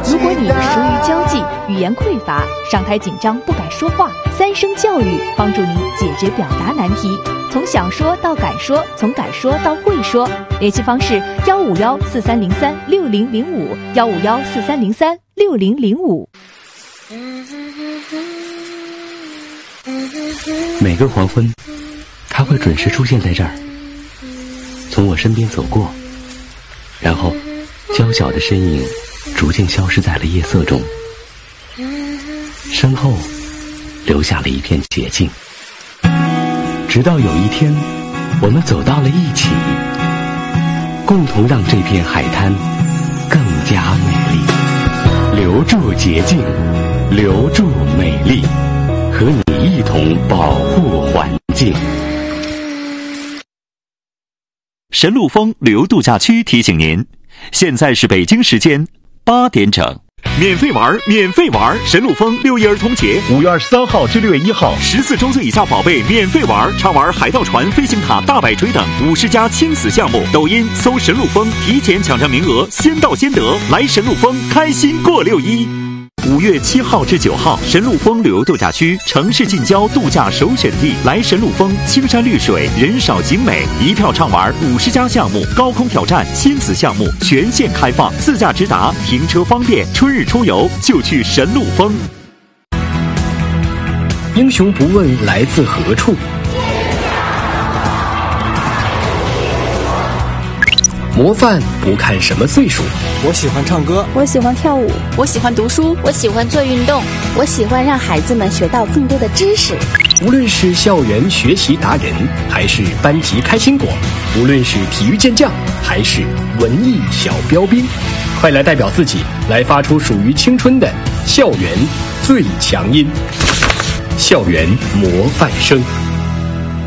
如果你疏于交际、语言匮乏、上台紧张不敢说话，3声教育帮助你解决表达难题，从想说到敢说，从敢说到会说。联系方式15143036005，15143036005。 每个黄昏，他会准时出现在这儿，从我身边走过，然后娇小的身影逐渐消失在了夜色中，身后留下了一片洁净。直到有一天，我们走到了一起，共同让这片海滩更加美丽。留住洁净，留住美丽，和你一同保护环境。 神鹿峰旅游度假区提醒您，现在是北京时间8点整。免费玩，免费玩！神鹿峰6一儿童节 5月23号至6月1号 ，14周岁以下宝贝免费玩，畅玩海盗船、飞行塔、大摆锤等50家亲子项目。抖音搜神鹿峰，提前抢占名额，先到先得。来神鹿峰，开心过6·1。5月7号至9号，神鹿峰旅游度假区城市近郊度假首选地。来神鹿峰，青山绿水，人少景美，一票畅玩50家项目，高空挑战、亲子项目全线开放，自驾直达，停车方便。春日出游就去神鹿峰。 英雄不问来自何处，模范不看什么岁数。 我喜欢唱歌， 我喜欢跳舞， 我喜欢读书， 我喜欢做运动， 我喜欢让孩子们学到更多的知识。 无论是校园学习达人，还是班级开心果，无论是体育健将，还是文艺小标兵，快来代表自己，来发出属于青春的校园最强音，校园模范生。